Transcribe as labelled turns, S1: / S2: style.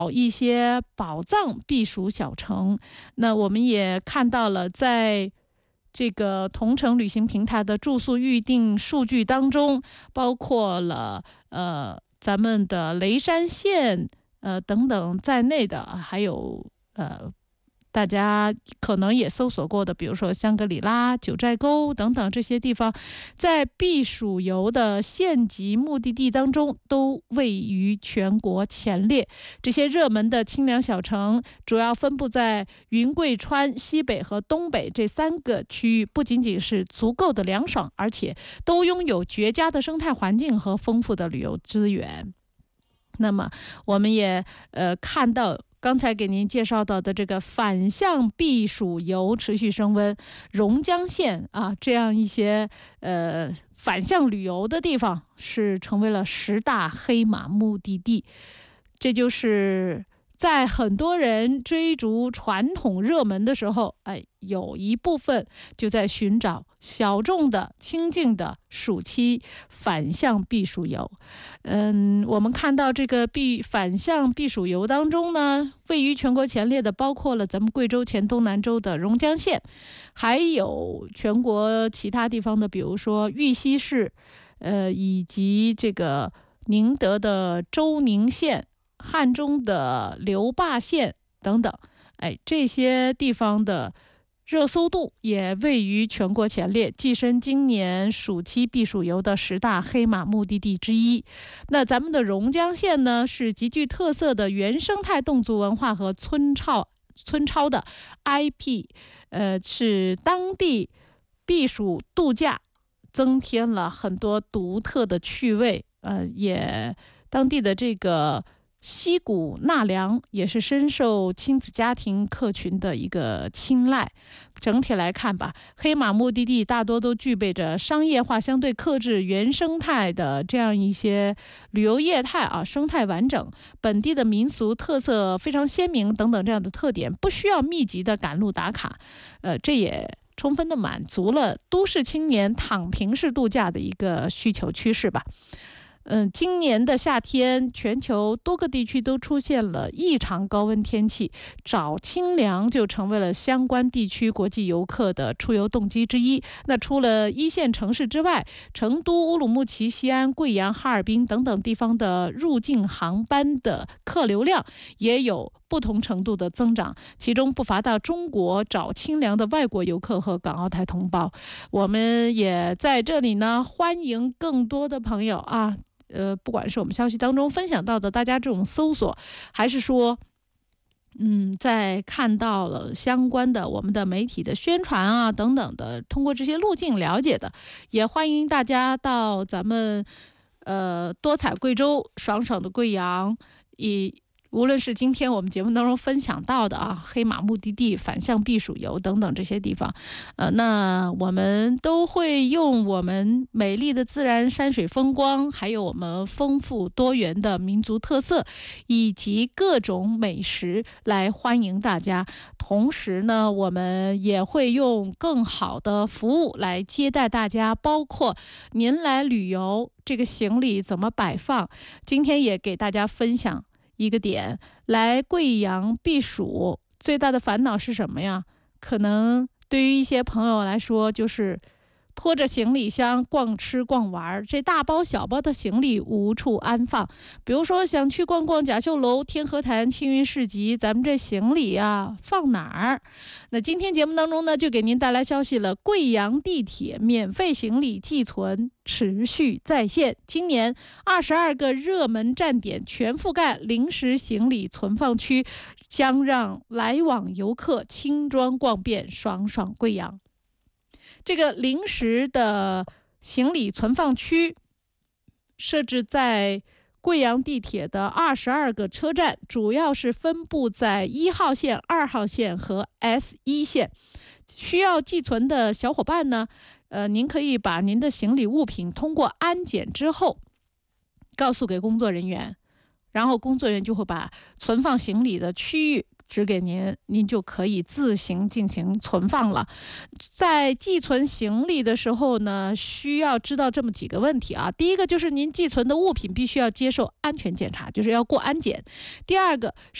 S1: 一些宝藏避暑小城。那我们也看到了，在这个同程旅行平台的住宿预订数据当中，包括了咱们的雷山县等等在内的，还有大家可能也搜索过的，比如说香格里拉、九寨沟等等这些地方，在避暑游的县级目的地当中都位于全国前列。这些热门的清凉小城主要分布在云贵川西北和东北这3个区域，不仅仅是足够的凉爽，而且都拥有绝佳的生态环境和丰富的旅游资源。那么我们也看到刚才给您介绍到的这个反向避暑游持续升温，榕江县这样一些反向旅游的地方是成为了10大黑马目的地。这就是在很多人追逐传统热门的时候，有一部分就在寻找小众的、清静的暑期反向避暑游。我们看到这个反向避暑游当中呢，位于全国前列的包括了咱们贵州黔东南州的榕江县，还有全国其他地方的，比如说玉溪市，以及这个宁德的周宁县、汉中的留坝县等等。这些地方的热搜度也位于全国前列，跻身今年暑期避暑游的10大黑马目的地之一。那咱们的榕江县呢，是极具特色的原生态侗族文化和村超的 IP，是当地避暑度假增添了很多独特的趣味。也当地的这个溪谷纳凉也是深受亲子家庭客群的一个青睐。整体来看吧，黑马目的地大多都具备着商业化相对克制、原生态的这样一些旅游业态生态完整，本地的民俗特色非常鲜明等等这样的特点，不需要密集的赶路打卡。这也充分的满足了都市青年躺平式度假的一个需求趋势吧。今年的夏天，全球多个地区都出现了异常高温天气，找清凉就成为了相关地区国际游客的出游动机之一。那除了一线城市之外，成都、乌鲁木齐、西安、贵阳、哈尔滨等等地方的入境航班的客流量也有不同程度的增长，其中不乏到中国找清凉的外国游客和港澳台同胞。我们也在这里呢，欢迎更多的朋友不管是我们消息当中分享到的大家这种搜索，还是说在看到了相关的我们的媒体的宣传等等的，通过这些路径了解的，也欢迎大家到咱们多彩贵州、爽爽的贵阳，无论是今天我们节目当中分享到的黑马目的地、反向避暑游等等这些地方，那我们都会用我们美丽的自然山水风光，还有我们丰富多元的民族特色，以及各种美食来欢迎大家。同时呢，我们也会用更好的服务来接待大家，包括您来旅游这个行李怎么摆放。今天也给大家分享一个点，来贵阳避暑最大的烦恼是什么呀？可能对于一些朋友来说，就是拖着行李箱逛吃逛玩，这大包小包的行李无处安放。比如说想去逛逛甲秀楼、天河潭、青云市集，咱们这行李放哪儿？那今天节目当中呢，就给您带来消息了，贵阳地铁免费行李寄存持续在线，今年22个热门站点全覆盖临时行李存放区，将让来往游客轻装逛遍爽爽贵阳。这个临时的行李存放区设置在贵阳地铁的22个车站，主要是分布在1号线、2号线和 S1 线。需要寄存的小伙伴呢，您可以把您的行李物品通过安检之后告诉给工作人员，然后工作人员就会把存放行李的区域指给您，您就可以自行进行存放了。在寄存行李的时候呢，需要知道这么几个问题啊。第一个就是您寄存的物品必须要接受安全检查，就是要过安检。第二个